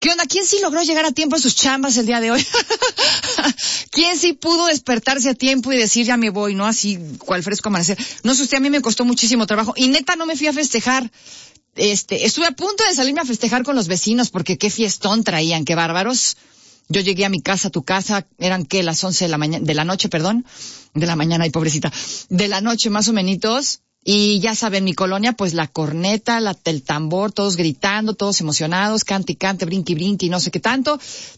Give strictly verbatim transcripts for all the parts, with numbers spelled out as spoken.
¿Qué onda? ¿Quién sí logró llegar a tiempo a sus chambas el día de hoy? ¿Quién sí pudo despertarse a tiempo y decir ya me voy, no? Así, cual fresco amanecer. No sé, usted, a mí me costó muchísimo trabajo. Y neta, no me fui a festejar. Este, estuve a punto de salirme a festejar con los vecinos porque qué fiestón traían, qué bárbaros. Yo llegué a mi casa, a tu casa, eran que las once de la mañana, de la noche, perdón. De la mañana, ay, pobrecita. De la noche, más o menos. Y ya saben, mi colonia, pues la corneta, la, el tambor, todos gritando, todos emocionados, cante y cante, brinque y brinque y no sé qué tanto.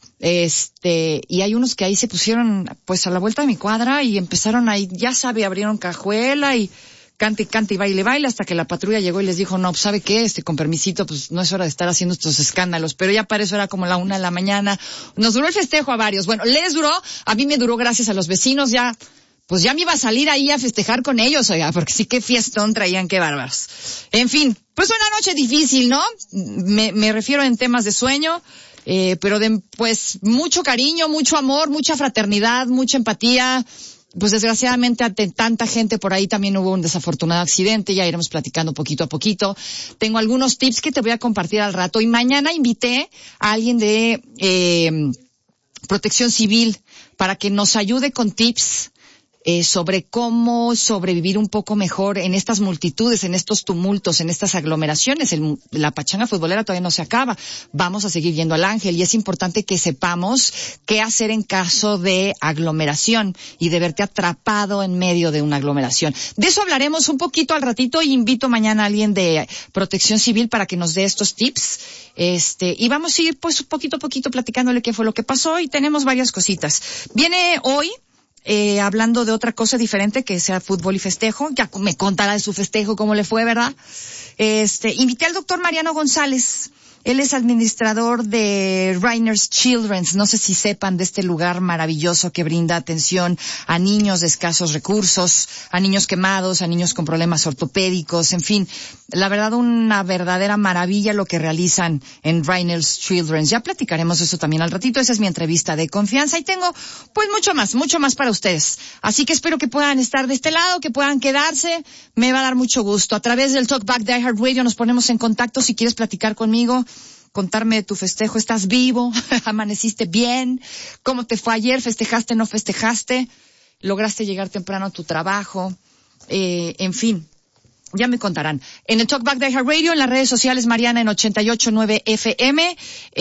Este, y hay unos que ahí se pusieron, pues a la vuelta de mi cuadra y empezaron ahí, ya sabe, abrieron cajuela y cante y cante y baile y baile hasta que la patrulla llegó y les dijo, no, pues ¿sabe qué? Este, con permisito, pues no es hora de estar haciendo estos escándalos. Pero ya para eso era como la una de la mañana. Nos duró el festejo a varios. Bueno, les duró, a mí me duró gracias a los vecinos ya. Pues ya me iba a salir ahí a festejar con ellos, oiga, porque sí que fiestón traían, qué bárbaros. En fin, pues una noche difícil, ¿no? Me, me refiero en temas de sueño, eh, pero de, pues, mucho cariño, mucho amor, mucha fraternidad, mucha empatía. Pues desgraciadamente ante tanta gente por ahí también hubo un desafortunado accidente, ya iremos platicando poquito a poquito. Tengo algunos tips que te voy a compartir al rato y mañana invité a alguien de, eh, Protección Civil para que nos ayude con tips Eh, sobre cómo sobrevivir un poco mejor en estas multitudes, en estos tumultos, en estas aglomeraciones. El, la pachanga futbolera todavía no se acaba. Vamos a seguir yendo al Ángel y es importante que sepamos qué hacer en caso de aglomeración y de verte atrapado en medio de una aglomeración. De eso hablaremos un poquito al ratito y invito mañana a alguien de Protección Civil para que nos dé estos tips. Este, y vamos a ir pues poquito a poquito platicándole qué fue lo que pasó y tenemos varias cositas. Viene hoy Eh, hablando de otra cosa diferente que sea fútbol y festejo, ya me contará de su festejo cómo le fue, ¿verdad? Este, invité al doctor Mariano González. Él es administrador de Rainer's Children's. No sé si sepan de este lugar maravilloso que brinda atención a niños de escasos recursos, a niños quemados, a niños con problemas ortopédicos, en fin. La verdad, una verdadera maravilla lo que realizan en Rainer's Children's. Ya platicaremos eso también al ratito. Esa es mi entrevista de confianza y tengo, pues, mucho más, mucho más para ustedes. Así que espero que puedan estar de este lado, que puedan quedarse. Me va a dar mucho gusto. A través del Talkback de iHeartRadio nos ponemos en contacto si quieres platicar conmigo. Contarme de tu festejo, ¿estás vivo? ¿Amaneciste bien? ¿Cómo te fue ayer? ¿Festejaste, no festejaste? ¿Lograste llegar temprano a tu trabajo? Eh, en fin, ya me contarán. En el Talkback de iHeartRadio, en las redes sociales Mariana en ochenta y ocho punto nueve F M,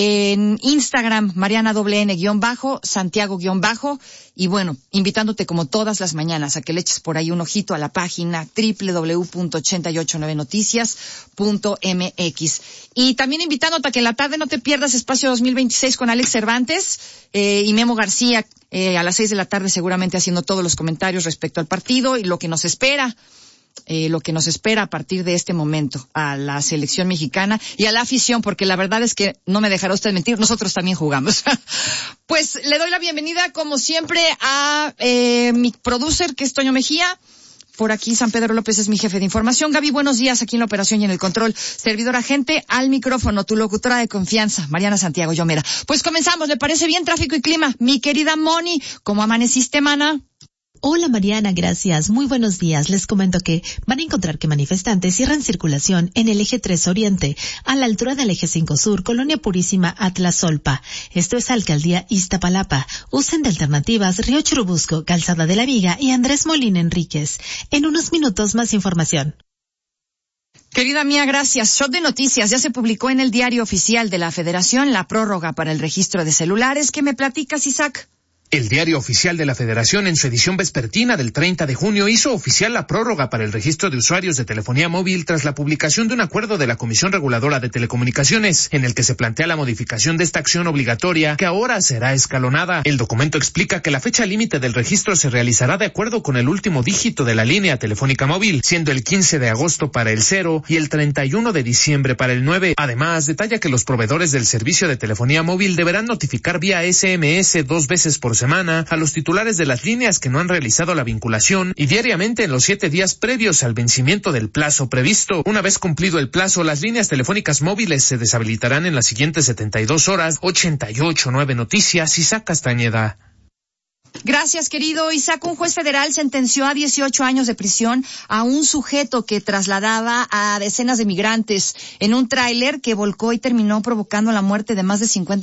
en Instagram Mariana doble N guión bajo, Santiago guión bajo, y bueno, invitándote como todas las mañanas a que le eches por ahí un ojito a la página doble u doble u doble u punto ochenta y ocho nueve noticias punto M X. Y también invitándote a que en la tarde no te pierdas Espacio dos mil veintiséis con Alex Cervantes eh, y Memo García eh, a las seis de la tarde seguramente haciendo todos los comentarios respecto al partido y lo que nos espera. Eh, lo que nos espera a partir de este momento a la selección mexicana y a la afición, porque la verdad es que no me dejará usted mentir, nosotros también jugamos. Pues le doy la bienvenida, como siempre, a eh, mi producer, que es Toño Mejía. Por aquí, San Pedro López es mi jefe de información. Gaby, buenos días aquí en la operación y en el control. Servidora gente, al micrófono, tu locutora de confianza, Mariana Santiago Yomera. Pues comenzamos, ¿le parece bien? Tráfico y clima. Mi querida Moni, ¿cómo amaneciste, mana? Hola Mariana, gracias. Muy buenos días. Les comento que van a encontrar que manifestantes cierran circulación en el eje tres Oriente, a la altura del eje cinco Sur, Colonia Purísima, Atlazolpa. Esto es Alcaldía Iztapalapa. Usen de alternativas Río Churubusco, Calzada de la Viga y Andrés Molina Enríquez. En unos minutos más información. Querida mía, gracias. Shot de noticias. Ya se publicó en el Diario Oficial de la Federación la prórroga para el registro de celulares. ¿Qué me platicas, Isaac? El Diario Oficial de la Federación, en su edición vespertina del treinta de junio, hizo oficial la prórroga para el registro de usuarios de telefonía móvil tras la publicación de un acuerdo de la Comisión Reguladora de Telecomunicaciones, en el que se plantea la modificación de esta acción obligatoria, que ahora será escalonada. El documento explica que la fecha límite del registro se realizará de acuerdo con el último dígito de la línea telefónica móvil, siendo el quince de agosto para el cero y el treinta y uno de diciembre para el nueve. Además, detalla que los proveedores del servicio de telefonía móvil deberán notificar vía S M S dos veces por semana semana a los titulares de las líneas que no han realizado la vinculación y diariamente en los siete días previos al vencimiento del plazo previsto. Una vez cumplido el plazo, las líneas telefónicas móviles se deshabilitarán en las siguientes setenta y dos horas. ochenta y ocho punto nueve Noticias, Isaac Castañeda. Gracias, querido Isaac. Un juez federal sentenció a dieciocho años de prisión a un sujeto que trasladaba a decenas de migrantes en un tráiler que volcó y terminó provocando la muerte de más de cincuenta